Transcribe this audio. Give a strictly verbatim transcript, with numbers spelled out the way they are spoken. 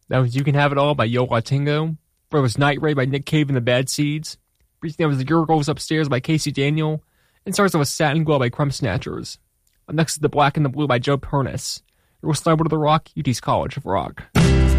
That was You Can Have It All by Yo La Tengo. There was Night Raid by Nick Cave and the Bad Seeds. That was The Girl Goes Upstairs by Casey Daniel. And starts with Satin Glow by Crumb Snatchers. Next is The Black and the Blue by Joe Pernis. It was Stumble to the Rock, U T's College of Rock.